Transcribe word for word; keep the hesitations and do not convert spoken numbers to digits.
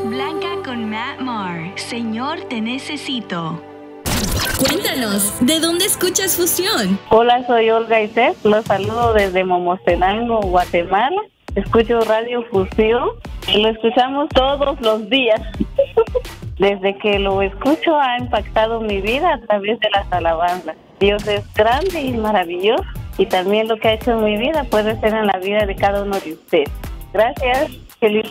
Blanca con Matt Maher. Señor, te necesito. Cuéntanos, ¿de dónde escuchas Fusión? Hola, soy Olga Isés. Los saludo desde Momostenango, Guatemala. Escucho Radio Fusión y lo escuchamos todos los días. Desde que lo escucho ha impactado mi vida a través de las alabanzas. Dios es grande y maravilloso y también lo que ha hecho en mi vida puede ser en la vida de cada uno de ustedes. Gracias. Feliz